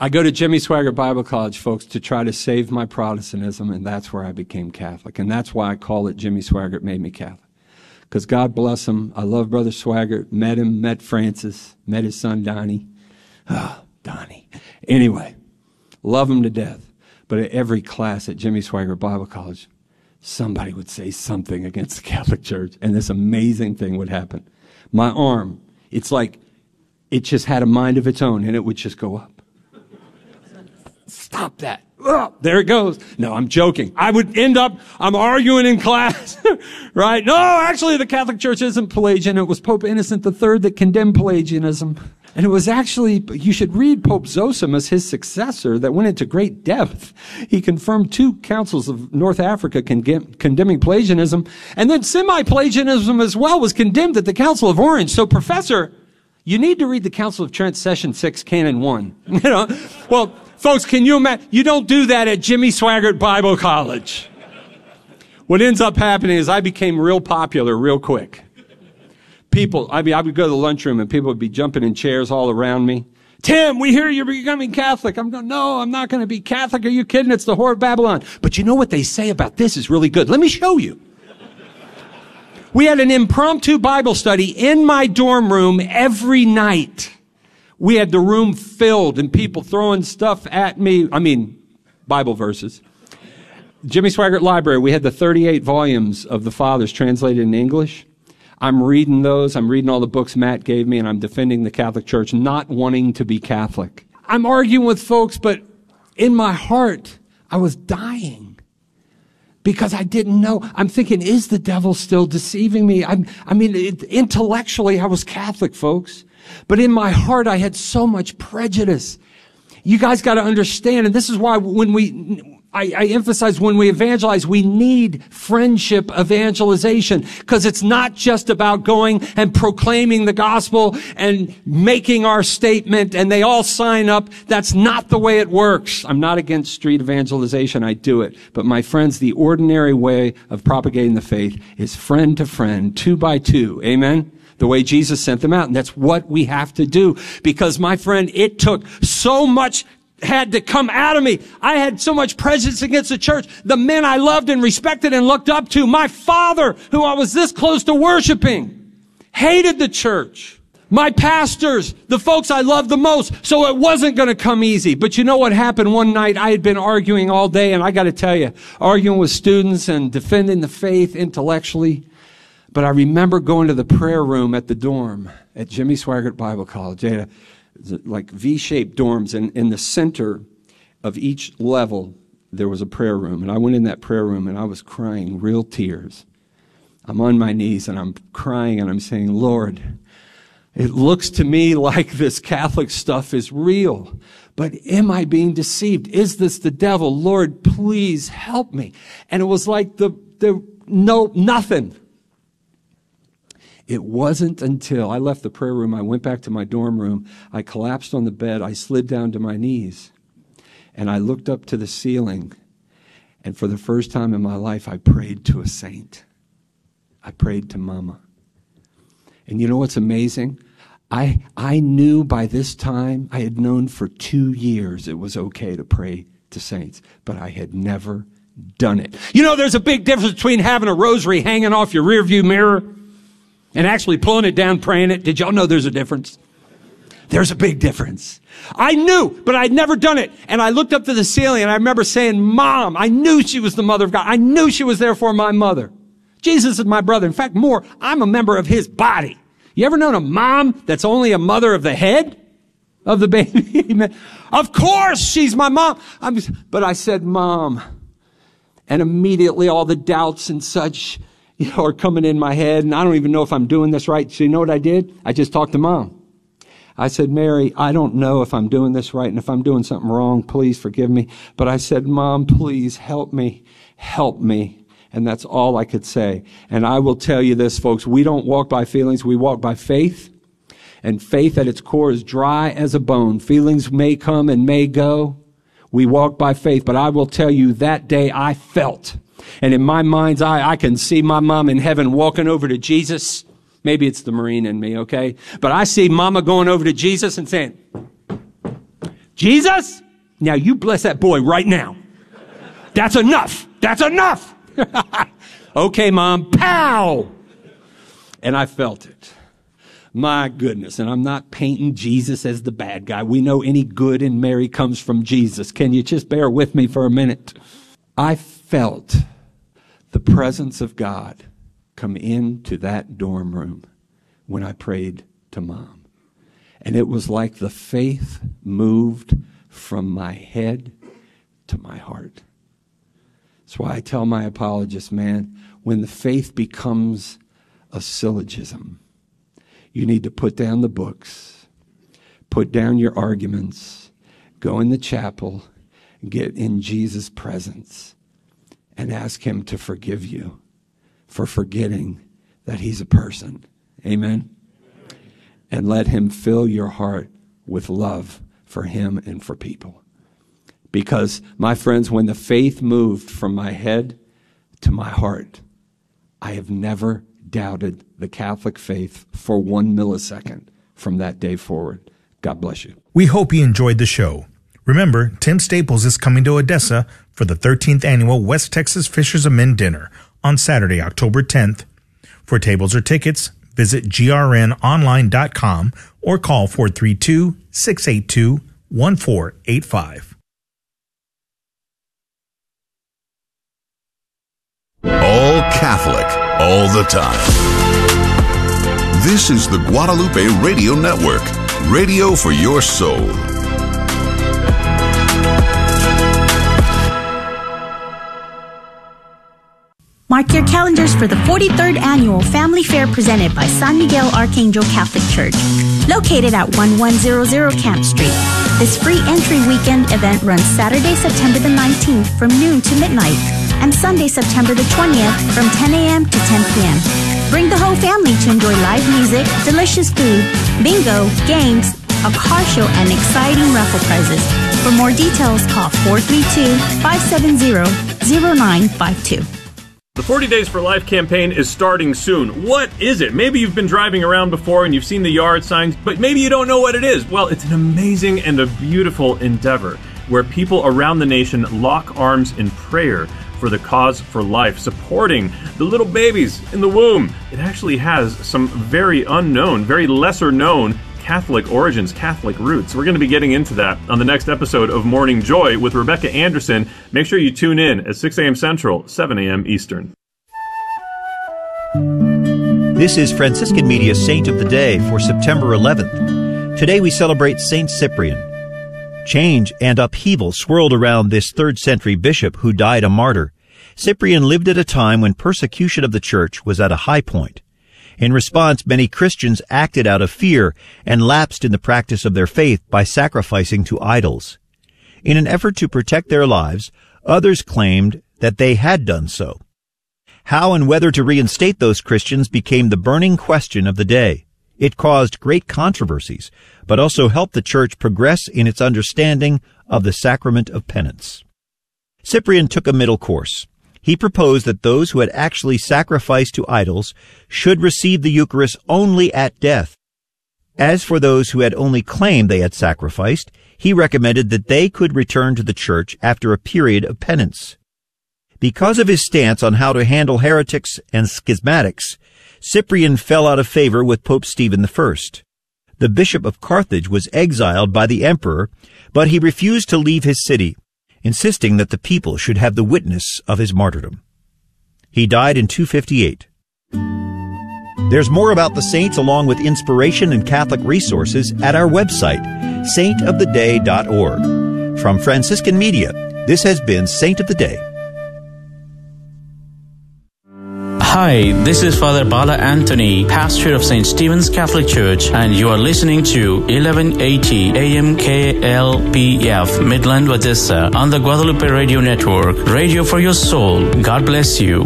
I go to Jimmy Swaggart Bible College, folks, to try to save my Protestantism, and that's where I became Catholic. And that's why I call it Jimmy Swaggart Made Me Catholic. Because God bless him. I love Brother Swaggart. Met him, met Francis, met his son Donnie. Oh, Donnie. Anyway, love him to death. But at every class at Jimmy Swaggart Bible College, somebody would say something against the Catholic Church, and this amazing thing would happen. My arm, it's like it just had a mind of its own, and it would just go up. Stop that. Oh, there it goes. No, I'm joking. I would end up, I'm arguing in class, right? No, actually, the Catholic Church isn't Pelagian. It was Pope Innocent III that condemned Pelagianism. And it was actually, you should read Pope Zosimus, his successor, that went into great depth. He confirmed 2 councils of North Africa condemning Pelagianism. And then semi-Pelagianism as well was condemned at the Council of Orange. So, Professor, you need to read the Council of Trent, Session 6, Canon 1. You know, well, folks, can you imagine? You don't do that at Jimmy Swaggart Bible College. What ends up happening is I became real popular real quick. People, I would go to the lunchroom and people would be jumping in chairs all around me. Tim, we hear you're becoming Catholic. I'm going, no, I'm not going to be Catholic. Are you kidding? It's the whore of Babylon. But you know what they say about this is really good. Let me show you. We had an impromptu Bible study in my dorm room every night. We had the room filled and people throwing stuff at me. I mean, Bible verses. Jimmy Swaggart Library, we had the 38 volumes of the Fathers translated in English. I'm reading those. I'm reading all the books Matt gave me, and I'm defending the Catholic Church, not wanting to be Catholic. I'm arguing with folks, but in my heart, I was dying because I didn't know. I'm thinking, is the devil still deceiving me? Intellectually, I was Catholic, folks. But in my heart, I had so much prejudice. You guys got to understand, and this is why I emphasize when we evangelize, we need friendship evangelization, because it's not just about going and proclaiming the gospel and making our statement and they all sign up. That's not the way it works. I'm not against street evangelization. I do it. But my friends, the ordinary way of propagating the faith is friend to friend, 2 by 2. Amen? The way Jesus sent them out. And that's what we have to do. Because, my friend, it took so much had to come out of me. I had so much prejudice against the church. The men I loved and respected and looked up to. My father, who I was this close to worshiping, hated the church. My pastors, the folks I loved the most. So it wasn't going to come easy. But you know what happened one night? I had been arguing all day, and I got to tell you, arguing with students and defending the faith intellectually. But I remember going to the prayer room at the dorm at Jimmy Swaggart Bible College. They had like V-shaped dorms, and in the center of each level, there was a prayer room. And I went in that prayer room, and I was crying real tears. I'm on my knees, and I'm crying, and I'm saying, Lord, it looks to me like this Catholic stuff is real. But am I being deceived? Is this the devil? Lord, please help me. And it was like nothing. It wasn't until I left the prayer room, I went back to my dorm room, I collapsed on the bed, I slid down to my knees, and I looked up to the ceiling, and for the first time in my life, I prayed to a saint. I prayed to Mama. And you know what's amazing? I knew by this time, I had known for 2 years it was okay to pray to saints, but I had never done it. You know, there's a big difference between having a rosary hanging off your rearview mirror and actually pulling it down, praying it. Did y'all know there's a difference? There's a big difference. I knew, but I'd never done it. And I looked up to the ceiling, and I remember saying, Mom, I knew she was the mother of God. I knew she was therefore my mother. Jesus is my brother. In fact, more, I'm a member of his body. You ever known a mom that's only a mother of the head of the baby? Of course, she's my mom. But I said, Mom. And immediately all the doubts and such are coming in my head, and I don't even know if I'm doing this right. So you know what I did? I just talked to Mom. I said, Mary, I don't know if I'm doing this right, and if I'm doing something wrong, please forgive me. But I said, Mom, please help me. Help me. And that's all I could say. And I will tell you this, folks, we don't walk by feelings, we walk by faith. And faith at its core is dry as a bone. Feelings may come and may go. We walk by faith. But I will tell you, that day I felt. And in my mind's eye, I can see my mom in heaven walking over to Jesus. Maybe it's the Marine in me, okay? But I see Mama going over to Jesus and saying, Jesus, now you bless that boy right now. That's enough. That's enough. Okay, Mom. Pow. And I felt it. My goodness. And I'm not painting Jesus as the bad guy. We know any good in Mary comes from Jesus. Can you just bear with me for a minute? I felt the presence of God come into that dorm room when I prayed to Mom. And it was like the faith moved from my head to my heart. That's why I tell my apologists, man, when the faith becomes a syllogism, you need to put down the books, put down your arguments, go in the chapel, get in Jesus' presence, and ask him to forgive you for forgetting that he's a person. Amen? And let him fill your heart with love for him and for people. Because, my friends, when the faith moved from my head to my heart, I have never doubted the Catholic faith for 1 millisecond from that day forward. God bless you. We hope you enjoyed the show. Remember, Tim Staples is coming to Odessa for the 13th annual West Texas Fishers of Men Dinner on Saturday, October 10th. For tables or tickets, visit grnonline.com or call 432-682-1485. All Catholic, all the time. This is the Guadalupe Radio Network, radio for your soul. Mark your calendars for the 43rd Annual Family Fair presented by San Miguel Archangel Catholic Church, located at 1100 Camp Street. This free entry weekend event runs Saturday, September the 19th from noon to midnight, and Sunday, September the 20th from 10 a.m. to 10 p.m. Bring the whole family to enjoy live music, delicious food, bingo, games, a car show, and exciting raffle prizes. For more details, call 432-570-0952. The 40 Days for Life campaign is starting soon. What is it? Maybe you've been driving around before and you've seen the yard signs, but maybe you don't know what it is. Well, it's an amazing and a beautiful endeavor where people around the nation lock arms in prayer for the cause for life, supporting the little babies in the womb. It actually has some very unknown, very lesser known Catholic origins, Catholic roots. We're going to be getting into that on the next episode of Morning Joy with Rebecca Anderson. Make sure you tune in at 6 a.m. Central, 7 a.m. Eastern. This is Franciscan Media Saint of the Day for September 11th. Today we celebrate Saint Cyprian. Change and upheaval swirled around this 3rd century bishop who died a martyr. Cyprian lived at a time when persecution of the church was at a high point. In response, many Christians acted out of fear and lapsed in the practice of their faith by sacrificing to idols. In an effort to protect their lives, others claimed that they had done so. How and whether to reinstate those Christians became the burning question of the day. It caused great controversies, but also helped the church progress in its understanding of the sacrament of penance. Cyprian took a middle course. He proposed that those who had actually sacrificed to idols should receive the Eucharist only at death. As for those who had only claimed they had sacrificed, he recommended that they could return to the church after a period of penance. Because of his stance on how to handle heretics and schismatics, Cyprian fell out of favor with Pope Stephen I. The Bishop of Carthage was exiled by the emperor, but he refused to leave his city, insisting that the people should have the witness of his martyrdom. He died in 258. There's more about the saints along with inspiration and Catholic resources at our website, saintoftheday.org. From Franciscan Media, this has been Saint of the Day. Hi, this is Father Bala Anthony, pastor of St. Stephen's Catholic Church, and you are listening to 1180 AM KLPF, Midland, Odessa, on the Guadalupe Radio Network, radio for your soul. God bless you.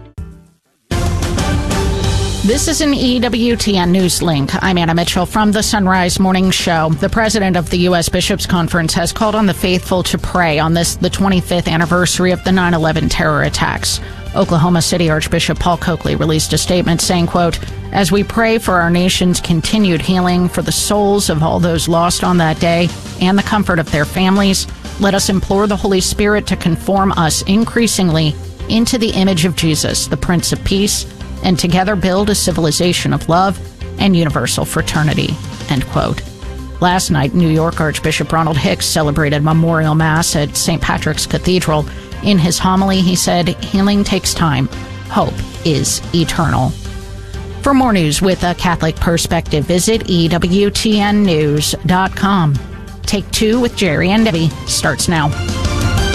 This is an EWTN News Link. I'm Anna Mitchell from the Sunrise Morning Show. The president of the U.S. Bishops' Conference has called on the faithful to pray on this, the 25th anniversary of the 9/11 terror attacks. Oklahoma City Archbishop Paul Coakley released a statement saying, quote, "As we pray for our nation's continued healing, for the souls of all those lost on that day, and the comfort of their families, let us implore the Holy Spirit to conform us increasingly into the image of Jesus, the Prince of Peace, and together build a civilization of love and universal fraternity," end quote. Last night, New York Archbishop Ronald Hicks celebrated Memorial Mass at St. Patrick's Cathedral. In his homily, he said, "Healing takes time. Hope is eternal." For more news with a Catholic perspective, visit EWTNnews.com. Take Two with Jerry and Debbie starts now.